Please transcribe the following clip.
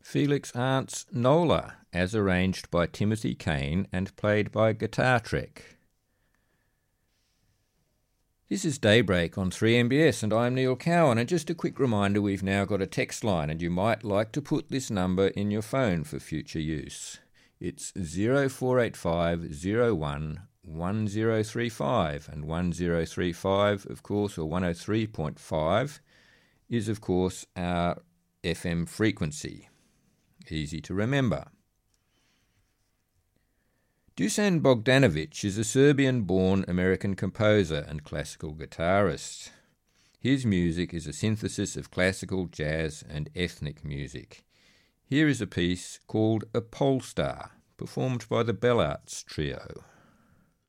Felix Arndt's Nola, as arranged by Timothy Kane and played by Guitar Trek. This is Daybreak on 3MBS and I'm Neil Cowan, and just a quick reminder, we've now got a text line and you might like to put this number in your phone for future use. It's 0485 01 1035, and 1035, of course, or 103.5 is, of course, our FM frequency. Easy to remember. Dusan Bogdanovic is a Serbian-born American composer and classical guitarist. His music is a synthesis of classical, jazz and ethnic music. Here is a piece called A Polestar, performed by the Bellarts Trio.